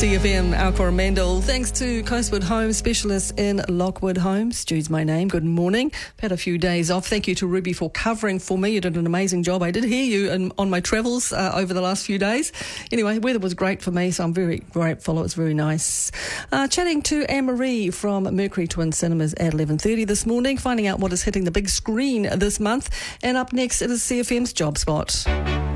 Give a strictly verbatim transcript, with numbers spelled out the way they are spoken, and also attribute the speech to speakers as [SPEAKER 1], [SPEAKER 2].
[SPEAKER 1] C F M, Al Coromandel. Thanks to Coastwood Homes, specialists in Lockwood Homes. Jude's my name. Good morning. Had a few days off. Thank you to Ruby for covering for me. You did an amazing job. I did hear you in, on my travels uh, over the last few days. Anyway, weather was great for me, so I'm very grateful. It was very nice. Uh, chatting to Anne-Marie from Mercury Twin Cinemas at eleven thirty this morning, finding out what is hitting the big screen this month. And up next, it is C F M's Job Spot.